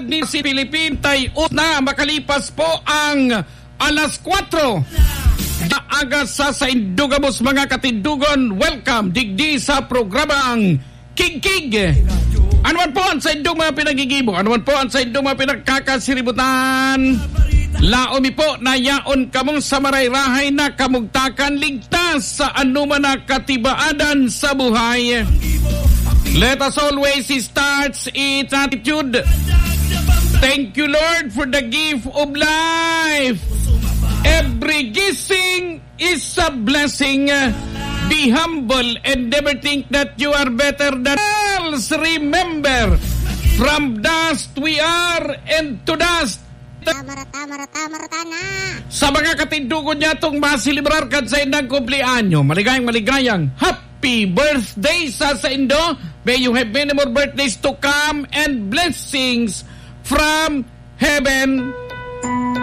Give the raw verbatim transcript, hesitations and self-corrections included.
ni si Pilipin tay na makalipas po ang alas kwatro. Aga sa sa Indugabos mga katindugon, welcome digdi sa programang Kig-Kig. Ano man po ang sa indong mga pinagigibo, ano man po ang sa indong mga pinagkakasiributan, laomi po na yaon kamong sa marayrahay na kamugtakan ligtas sa anuman na katibaadan sa buhay. Let us always start its attitude. Thank you, Lord, for the gift of life. Every gising is a blessing. Be humble and never think that you are better than else. Remember, from dust we are and to dust. Marata, marata, marata na. Sa mga katindugon niya itong masilibrar kan sa indang kumplianyo, maligayang maligayang happy birthday sa sa Indo. May you have many more birthdays to come and blessings from heaven